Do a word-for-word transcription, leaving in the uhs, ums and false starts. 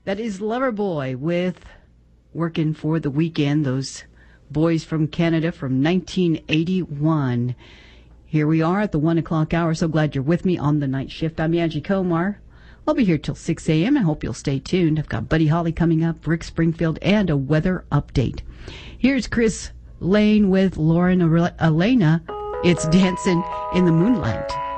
That is Loverboy with Working for the Weekend, those boys from Canada from nineteen eighty-one. Here we are at the one o'clock hour. So glad you're with me on the night shift. I'm Angie Comar. I'll be here till six a.m. I hope you'll stay tuned. I've got Buddy Holly coming up, Rick Springfield, and a weather update. Here's Chris Lane with Lauren Elena. It's Dancing in the Moonlight.